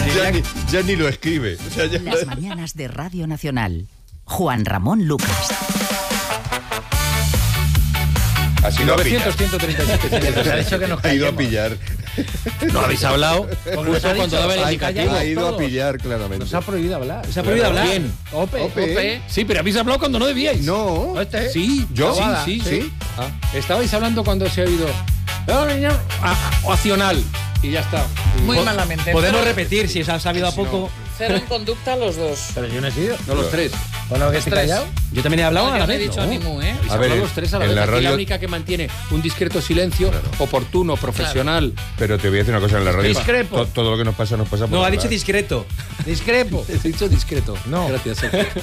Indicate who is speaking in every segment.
Speaker 1: Ya ni lo escribe. O sea,
Speaker 2: Las mañanas de Radio Nacional. Juan Ramón Lucas.
Speaker 1: Así
Speaker 3: 900-137.
Speaker 4: Se ha dicho que nos
Speaker 1: ha ido a
Speaker 4: callemos.
Speaker 1: pillar.
Speaker 3: ¿No habéis hablado?
Speaker 4: Justo cuando daba el indicativo.
Speaker 1: Ha ido a pillar, claramente.
Speaker 4: Nos ha prohibido hablar.
Speaker 3: ¿Se ha prohibido hablar?
Speaker 4: ¿Quién? Ope.
Speaker 3: Sí, pero habéis hablado cuando no debíais.
Speaker 1: No.
Speaker 3: Sí,
Speaker 1: ¿Yo?
Speaker 3: Sí.
Speaker 1: ¿Sí?
Speaker 3: Estabais hablando cuando se ha oído accional y ya está.
Speaker 5: Muy malamente.
Speaker 4: Podemos repetir si se ha sabido a poco.
Speaker 5: Cero en conducta los dos.
Speaker 4: Pero yo no he sido.
Speaker 3: No los tres.
Speaker 4: ¿Con lo que estoy callado? Yo también he hablado a
Speaker 5: Yo
Speaker 4: la
Speaker 5: no he
Speaker 4: vez.
Speaker 5: dicho
Speaker 4: ¿no?
Speaker 5: ni mu, ¿eh?
Speaker 3: Habéis
Speaker 1: A ver,
Speaker 3: hablado los tres a la
Speaker 1: en
Speaker 3: vez.
Speaker 1: la
Speaker 3: Aquí
Speaker 1: radio-
Speaker 3: la única que mantiene un discreto silencio, oportuno, profesional.
Speaker 1: Pero te voy a decir una cosa en la radio.
Speaker 4: Discrepo.
Speaker 1: Todo lo que nos pasa por
Speaker 4: No, ha
Speaker 1: hablar.
Speaker 4: dicho discreto. Discrepo.
Speaker 3: He dicho discreto.
Speaker 4: No.
Speaker 3: Gracias.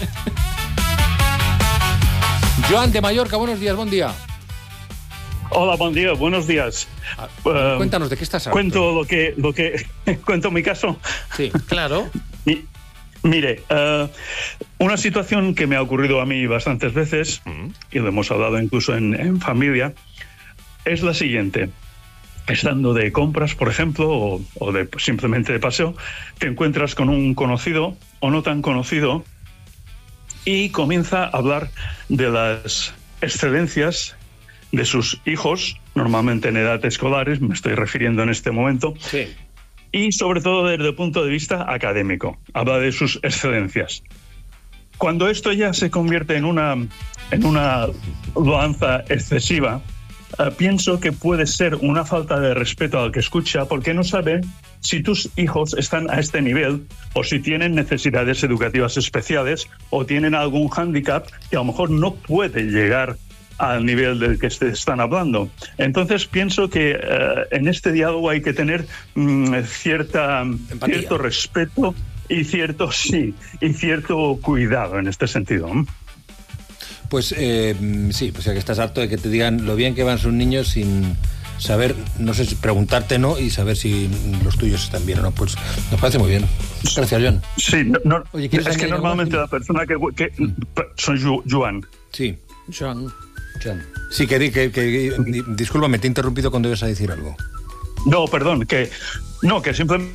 Speaker 3: Joan de Mallorca, buenos días, buen día.
Speaker 6: Hola, buen día, buenos días.
Speaker 3: Cuéntanos, ¿de qué estás hablando?
Speaker 6: Cuento lo que cuento mi caso.
Speaker 3: Sí,
Speaker 5: Claro.
Speaker 6: Mire, una situación que me ha ocurrido a mí bastantes veces, y lo hemos hablado incluso en familia, es la siguiente. Estando de compras, por ejemplo, o de simplemente de paseo, te encuentras con un conocido o no tan conocido y comienza a hablar de las excelencias de sus hijos, normalmente en edad escolares, me estoy refiriendo en este momento,
Speaker 3: sí.
Speaker 6: y sobre todo desde el punto de vista académico. Habla de sus excelencias. Cuando esto ya se convierte en una loanza excesiva, pienso que puede ser una falta de respeto al que escucha, porque no sabe si tus hijos están a este nivel o si tienen necesidades educativas especiales o tienen algún hándicap que a lo mejor no puede llegar al nivel del que están hablando. Entonces pienso que en este diálogo hay que tener cierto respeto y cierto cuidado en este sentido.
Speaker 4: Pues sí, pues ya que estás harto de que te digan lo bien que van sus niños sin saber, no sé, preguntarte no y saber si los tuyos están bien o no. Pues nos parece muy bien. Gracias, John.
Speaker 6: Sí,
Speaker 4: Oye, ¿quieres
Speaker 6: es que
Speaker 4: añadir algo
Speaker 6: normalmente
Speaker 4: más?
Speaker 6: la persona que soy Joan.
Speaker 4: Sí.
Speaker 5: Joan.
Speaker 4: Sí, discúlpame, te he interrumpido cuando ibas a decir algo.
Speaker 6: No, perdón, que simplemente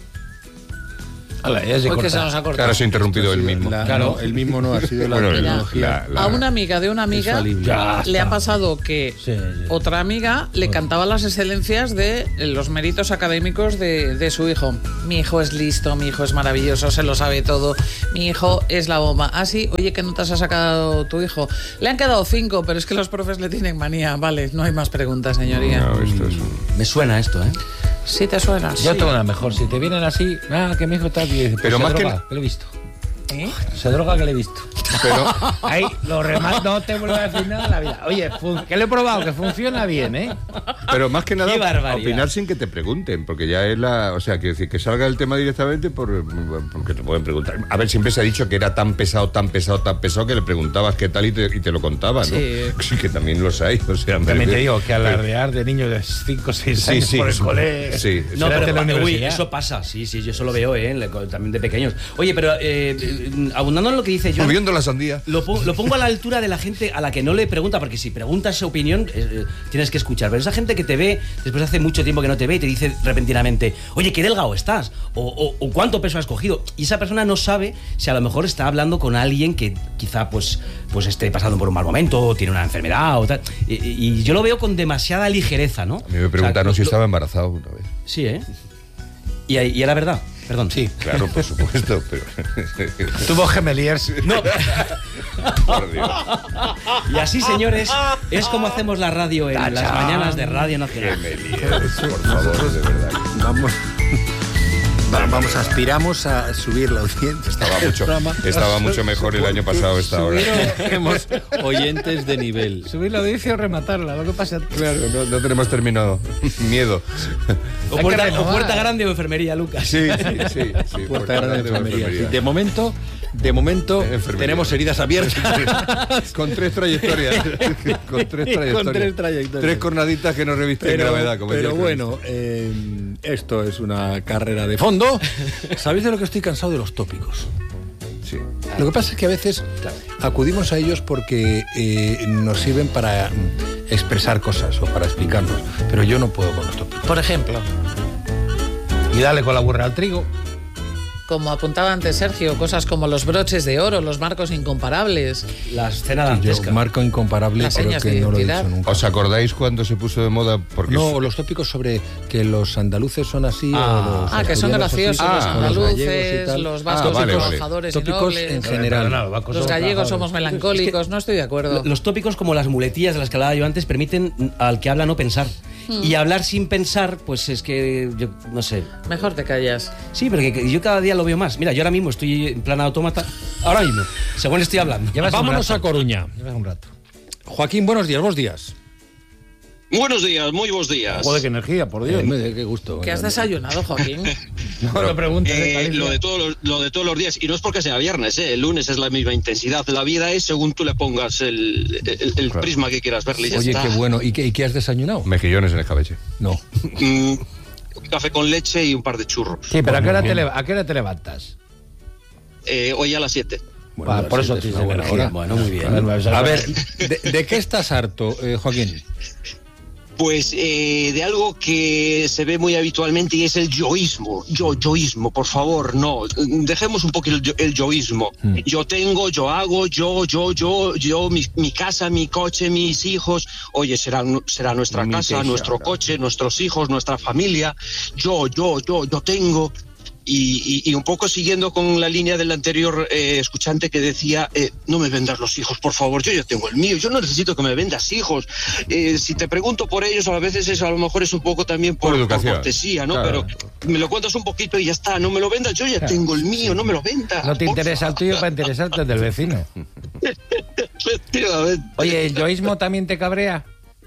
Speaker 5: Porque se nos ha cortado.
Speaker 1: Claro, se ha interrumpido él mismo.
Speaker 4: Claro, el mismo no ha sido la
Speaker 1: Bueno,
Speaker 4: tecnología.
Speaker 5: A una amiga de una amiga
Speaker 4: Ya
Speaker 5: le
Speaker 4: está.
Speaker 5: ha pasado que
Speaker 4: Sí.
Speaker 5: otra amiga le cantaba las excelencias de los méritos académicos de su hijo. Mi hijo es listo, mi hijo es maravilloso, se lo sabe todo, mi hijo es la bomba. Ah, sí, oye, ¿qué notas ha sacado tu hijo? Le han quedado 5, pero es que los profes le tienen manía. Vale, no hay más preguntas, señoría.
Speaker 1: No, esto es
Speaker 4: Me suena esto, ¿eh?
Speaker 5: Sí te suena.
Speaker 4: Yo
Speaker 5: Sí.
Speaker 4: tengo una mejor. Si te vienen así, que mi hijo está bien.
Speaker 1: Pero más que
Speaker 4: droga, que le he visto.
Speaker 5: ¿Eh?
Speaker 4: Se droga que le he visto.
Speaker 1: Pero
Speaker 4: Ahí lo remato, no te vuelvo a decir nada en la vida. Oye, que lo he probado, que funciona bien, ¿eh?
Speaker 1: Pero más que nada,
Speaker 4: Qué barbaridad.
Speaker 1: opinar sin que te pregunten, porque ya es la... O sea, quiero decir, que salga el tema directamente porque te pueden preguntar. A ver, siempre se ha dicho que era tan pesado que le preguntabas qué tal y te lo contaban, ¿no? Sí, que también los hay, o sea...
Speaker 4: También te digo que alardear de niños de 5 o 6 años por el cole...
Speaker 1: Sí,
Speaker 7: No,
Speaker 4: Espérate
Speaker 7: pero
Speaker 4: la
Speaker 7: uy,
Speaker 4: universidad.
Speaker 7: eso pasa, sí, yo eso lo veo, también de pequeños. Oye, pero abundando en lo que dice John,
Speaker 1: Moviendo la sandía.
Speaker 7: lo pongo a la altura de la gente a la que no le pregunta, porque si preguntas su opinión, tienes que escuchar. Pero esa gente que te ve, después de hace mucho tiempo que no te ve, y te dice repentinamente, oye, ¿qué delgado estás? O ¿cuánto peso has cogido? Y esa persona no sabe si a lo mejor está hablando con alguien que quizá pues esté pasando por un mal momento, o tiene una enfermedad o tal. Y yo lo veo con demasiada ligereza, ¿no?
Speaker 1: A mí me preguntaron si estaba embarazado una vez.
Speaker 7: Sí, ¿eh? Y era verdad. Perdón.
Speaker 4: Sí.
Speaker 1: Claro, por supuesto, pero...
Speaker 4: Tuvo gemeliers.
Speaker 7: No.
Speaker 1: Por Dios.
Speaker 7: Y así, señores, es como hacemos la radio en las
Speaker 4: Tachán.
Speaker 7: mañanas de Radio Nacional.
Speaker 1: Por favor, de verdad.
Speaker 4: Vamos, aspiramos a subir la audiencia.
Speaker 1: Estaba mucho mejor el año pasado esta hora.
Speaker 3: Tenemos oyentes de nivel.
Speaker 4: Subir la audiencia o rematarla, lo que pasa.
Speaker 1: Claro, no tenemos terminado. Miedo.
Speaker 7: O
Speaker 4: Hay que
Speaker 7: puerta,
Speaker 4: renovar.
Speaker 7: o puerta grande o enfermería, Lucas.
Speaker 1: Sí.
Speaker 3: Puerta grande de enfermería.
Speaker 1: enfermería.
Speaker 3: De momento
Speaker 1: Enfermería.
Speaker 3: tenemos heridas abiertas.
Speaker 1: Con 3 trayectorias. Con 3 trayectorias. 3 cornaditas que no revisten gravedad. Como
Speaker 3: Pero
Speaker 1: decía el
Speaker 3: bueno, esto es una carrera de fondo. ¿Sabéis de lo que estoy cansado? De los tópicos.
Speaker 1: Sí.
Speaker 3: Lo que pasa es que a veces acudimos a ellos porque nos sirven para expresar cosas o para explicarnos, pero yo no puedo con los tópicos.
Speaker 5: Por ejemplo.
Speaker 4: Y dale con la burra al trigo.
Speaker 5: como apuntaba antes Sergio, cosas como los broches de oro, los marcos incomparables.
Speaker 7: La escena dantesca.
Speaker 3: Marco incomparable,
Speaker 5: Las
Speaker 3: creo
Speaker 5: señas
Speaker 3: que
Speaker 5: de
Speaker 3: no lo he
Speaker 5: identidad.
Speaker 3: dicho nunca.
Speaker 1: ¿Os acordáis cuando se puso de moda? Porque
Speaker 3: No, los tópicos sobre que los andaluces son así.
Speaker 7: Ah,
Speaker 3: o los
Speaker 5: que son
Speaker 3: asturianos
Speaker 5: graciosos,
Speaker 3: así,
Speaker 5: los
Speaker 3: o gallegos y
Speaker 5: andaluces,
Speaker 3: tal.
Speaker 5: los vascos
Speaker 1: vale,
Speaker 5: son
Speaker 1: vale.
Speaker 5: trabajadores y
Speaker 3: Tópicos
Speaker 5: nobles.
Speaker 3: en general.
Speaker 5: Los gallegos somos melancólicos, no estoy de acuerdo.
Speaker 7: Los tópicos, como las muletillas de las que hablaba yo antes, permiten al que habla no pensar. Y hablar sin pensar, pues es que, yo no sé.
Speaker 5: Mejor te callas.
Speaker 7: Sí, porque yo cada día lo veo más. Mira, yo ahora mismo estoy en plan autómata. Ahora mismo, según estoy hablando.
Speaker 3: Vámonos a Coruña.
Speaker 4: Llevas un rato.
Speaker 3: Joaquín, buenos días.
Speaker 8: Buenos días, muy buenos días.
Speaker 4: Joder, qué energía, por Dios.
Speaker 3: Qué gusto.
Speaker 5: ¿Qué has desayunado, Joaquín?
Speaker 4: No lo preguntes,
Speaker 8: Lo de todos los días, y no es porque sea viernes, el lunes es la misma intensidad. La vida es según tú le pongas el prisma que quieras verle. Y ya
Speaker 3: Oye,
Speaker 8: está.
Speaker 3: qué bueno. ¿Y qué has desayunado?
Speaker 1: mejillones en escabeche.
Speaker 3: No.
Speaker 8: Café con leche y un par de churros.
Speaker 4: Sí, pero ¿a qué hora te levantas?
Speaker 8: Hoy a las 7.
Speaker 3: Bueno,
Speaker 4: por eso
Speaker 3: es
Speaker 4: tienes
Speaker 3: una buena
Speaker 4: energía.
Speaker 3: hora.
Speaker 7: Bueno, muy bien.
Speaker 3: A ver, ¿de qué estás harto, Joaquín?
Speaker 8: Pues de algo que se ve muy habitualmente y es el yoísmo. Yoísmo, por favor, no. Dejemos un poco el yoísmo. Yo tengo, yo hago, yo, mi casa, mi coche, mis hijos. Oye, será nuestra casa, nuestro coche, nuestros hijos, nuestra familia. Yo tengo. Y un poco siguiendo con la línea del anterior escuchante que decía, no me vendas los hijos, por favor, yo ya tengo el mío, yo no necesito que me vendas hijos. Si te pregunto por ellos, a veces eso a lo mejor es un poco también por
Speaker 1: educación.
Speaker 8: cortesía, ¿no?
Speaker 1: Claro.
Speaker 8: Pero me lo cuentas un poquito y ya está, no me lo vendas, yo ya tengo el mío, no me lo vendas.
Speaker 4: No te interesa el tuyo para interesarte el del vecino.
Speaker 8: Efectivamente.
Speaker 4: Oye, ¿el yoísmo también te cabrea?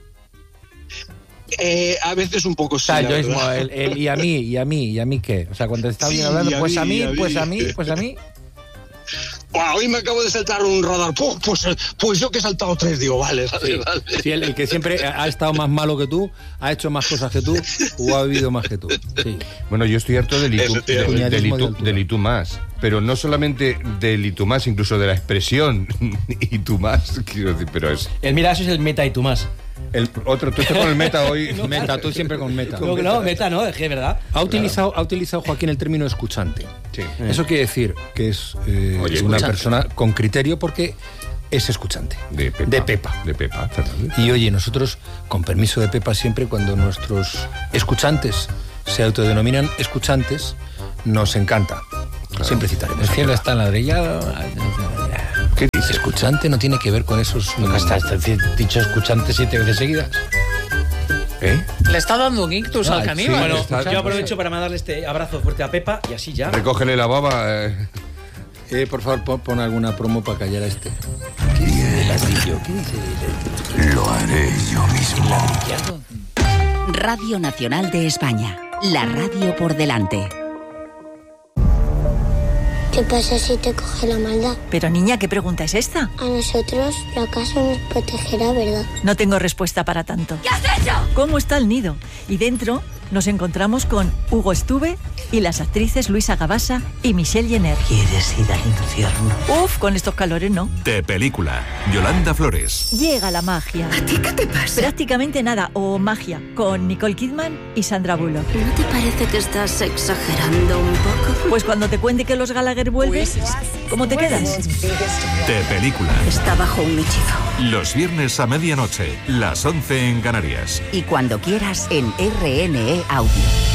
Speaker 8: A veces un poco
Speaker 4: O
Speaker 8: sí.
Speaker 4: sea, el
Speaker 8: la
Speaker 4: yoísmo,
Speaker 8: verdad.
Speaker 4: y a mí ¿qué? O sea, cuando está
Speaker 8: Sí,
Speaker 4: bien hablando,
Speaker 8: y a
Speaker 4: pues a
Speaker 8: mí,
Speaker 4: mí,
Speaker 8: y a mí.
Speaker 4: pues a mí, pues a mí.
Speaker 8: Buah, hoy me acabo de saltar un radar. Pues yo que he saltado 3, digo, vale.
Speaker 3: Sí, el que siempre ha estado más malo que tú, ha hecho más cosas que tú o ha vivido más que tú. Sí.
Speaker 1: Bueno, yo estoy harto del
Speaker 3: Efectivamente.
Speaker 1: y tú más. Pero no solamente del y tú más, incluso de la expresión y tú más. Quiero decir, pero es.
Speaker 7: Mira, eso es el meta y tú más.
Speaker 1: El otro, tú estás con el meta hoy.
Speaker 3: Meta, tú siempre con meta.
Speaker 7: No, meta no, es que es verdad.
Speaker 3: Ha utilizado Joaquín el término escuchante.
Speaker 1: Sí.
Speaker 3: Eso quiere decir que es una
Speaker 1: escuchante.
Speaker 3: persona con criterio porque es escuchante.
Speaker 1: De Pepa. De Pepa Fernández.
Speaker 3: Y oye, nosotros, con permiso de Pepa, siempre cuando nuestros escuchantes se autodenominan escuchantes, nos encanta. Siempre citaremos.
Speaker 4: El cielo está ladrillado.
Speaker 1: ¿Qué dices?
Speaker 3: Escuchante no tiene que ver con esos...
Speaker 4: Nunca estás dicho escuchante 7 veces seguidas.
Speaker 5: Le está dando un ictus al caníbal.
Speaker 7: Bueno,
Speaker 1: está-
Speaker 7: yo aprovecho para mandarle este abrazo fuerte a Pepa y así ya.
Speaker 1: Recógele la baba.
Speaker 3: por favor, pon alguna promo para callar a este.
Speaker 2: Radio Nacional de España. La radio por delante.
Speaker 9: ¿Qué pasa si te coge la maldad?
Speaker 10: Pero niña, ¿qué pregunta es esta?
Speaker 9: A nosotros la casa nos protegerá, ¿verdad?
Speaker 10: No tengo respuesta para tanto. ¿Qué has hecho? ¿Cómo está el nido? Y dentro nos encontramos con Hugo Estuve y las actrices Luisa Gabasa y Michelle Jenner.
Speaker 11: ¿Quieres ir al infierno?
Speaker 10: Uf, con estos calores no.
Speaker 12: De película, Yolanda Flores.
Speaker 10: Llega la magia.
Speaker 11: ¿A ti qué te pasa?
Speaker 10: Prácticamente nada, o magia, con Nicole Kidman y Sandra Bullock.
Speaker 11: ¿No te parece que estás exagerando un poco?
Speaker 10: Pues cuando te cuente que los Gallagher vuelven, ¿cómo te quedas?
Speaker 12: De película,
Speaker 11: Está bajo un hechizo.
Speaker 12: los viernes a medianoche, las 11 en Canarias.
Speaker 2: Y cuando quieras en RNE Audio.